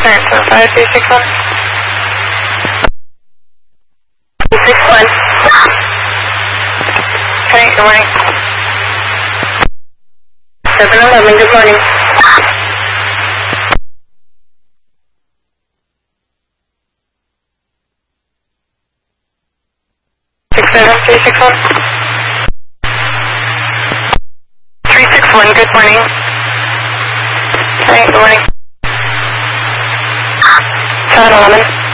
5361. 361. Okay, good morning. 711, good morning. 361. 361, good morning. Okay, good morning. 711.